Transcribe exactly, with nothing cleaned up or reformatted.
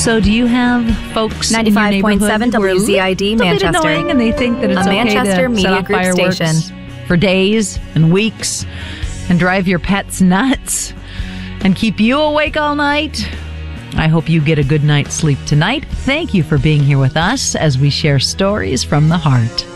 So do you have folks ninety-five point seven in your neighborhood W Z I D who are a little bit Manchester. annoying and they think that it's A okay Manchester to Media set off Group fireworks station. for days and weeks and drive your pets nuts and keep you awake all night? I hope you get a good night's sleep tonight. Thank you for being here with us as we share stories from the heart.